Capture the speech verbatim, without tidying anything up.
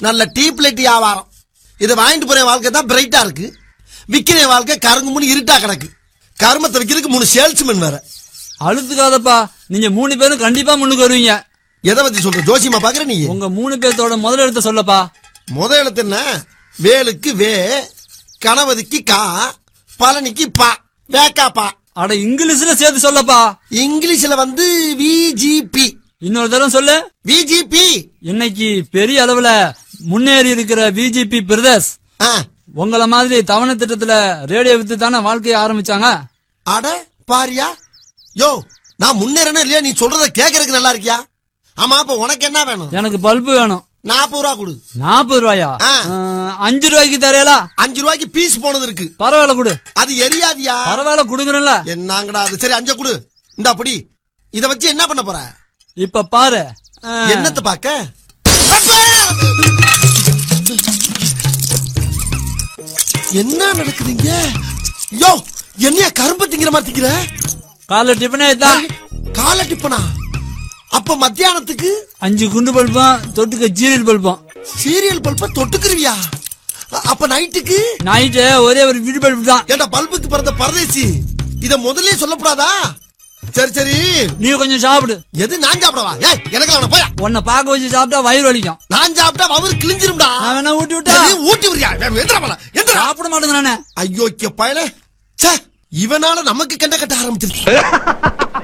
நல்ல deep light வியாபாரம். இதை வாங்கிட்டு போற வாழ்க்கை தான் பிரைட்டா இருக்கு. விக்கிற வாழ்க்கை கருங்குமுன்னு இருட்டா கிடக்கு. கருமத்தை விக்கிறதுக்கு மூணு சேல்ஸ்மேன் வேற. அழுத்துக்காதப்பா, நீங்க மூணு பேரும் கண்டிப்பா முன்னுக்கு வருவீங்க. எதை பத்தி சொல்ற? ஜோசியமா பாக்குற நீ? உங்க மூணு பேர்த்தோட முதல் எழுத்த சொல்லப்பா. முதல் எழுத்து என்ன? வேலுக்கு வே, கணவதிக்கு கா, பழனிக்கு பா, வேக்கா பா. அட இங்கிலீஷ்ல சேர்த்து சொல்லப்பா. இங்கிலீஷ்ல வந்து விஜிபி. இன்னொரு தடவை சொல்லு. விஜிபி. இன்னைக்கு பெரிய அளவுல முன்னேறி இருக்கிற விஜிபி பிரதர்ஸ் உங்களை மாதிரி தவணை திட்டத்துல ரேடியோ வித்து தானே வாழ்க்கையை ஆரம்பிச்சாங்க. அட பாரியா யோ, நான் முன்னேறணும் இல்லையா? நீ சொல்றத கேக்குறதுக்கு நல்லா இருக்கியா? ஆமா, அப்ப உனக்கு என்ன வேணும்? எனக்கு பல்பு வேணும். நாற்பது ரூபா கொடு. நாற்பது ரூபாயா? அஞ்சு ரூபாய்க்கு தரையலா? அஞ்சு ரூபாய்க்கு பீஸ் போனது இருக்கு. பரவாயில்ல கொடு. அது எரியாதியா? பரவாயில்ல கொடுக்குறேன்ல. என்னங்கடா அது? சரி அஞ்ச கொடு. இந்த அப்படி இத வச்சு என்ன பண்ண போற? இப்ப பாரு. என்னத்த பாக்க? என்ன நடக்குதுங்க? யோ, என்னையா கரும்பு திங்கிற மாதிரி திங்கிற? காலை டிஃபனே தான். காலை டிஃபனா? அப்ப மத்தியானத்துக்கு அஞ்சு குண்டு பல்பம் தொட்டுக்க சீரியல் பல்பம். சீரியல் பல்ப தொட்டுக்குருவியா? அப்ப நைட்டுக்கு? நைட்டு ஒரே ஒரு வீடு பல்பு தான். ஏண்டா பல்புக்கு பிறந்த பரதேசி, இத முதல்ல சொல்லக்கூடாதா? சரி சரி, நீ கொஞ்சம் சாப்பிடு. எது? நான் சாப்பிடவா? ஏய், எனக்கு அவன போயா. உன்னை பாக்க வச்சு சாப்பிட்டா வயிறு வலிக்கும். நான் சாப்பிட்டா வயிறு கிழிஞ்சிரும்டா. நான் வேணா ஊட்டி விட்டா? ஊட்டி விடுறியா? எந்திரா போல, எந்திரா. சாப்பிட மாட்டேங்கிறானே. ஐயோ பயலே, இவனால நமக்கு கண்ட கட்ட ஆரம்பிச்சிருச்சு.